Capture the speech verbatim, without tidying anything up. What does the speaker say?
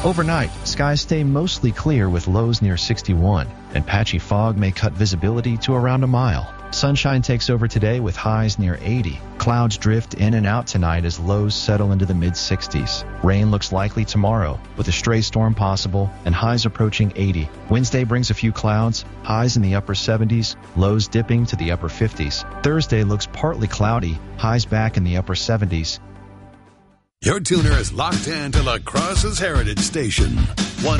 Overnight, skies stay mostly clear with lows near sixty-one, and patchy fog may cut visibility to around a mile. Sunshine takes over today with highs near eighty. Clouds drift in and out tonight as lows settle into the mid-sixties. Rain looks likely tomorrow, with a stray storm possible and highs approaching eighty. Wednesday brings a few clouds, highs in the upper seventies, lows dipping to the upper fifties. Thursday looks partly cloudy, highs back in the upper seventies. Your tuner is locked in to La Crosse's Heritage Station.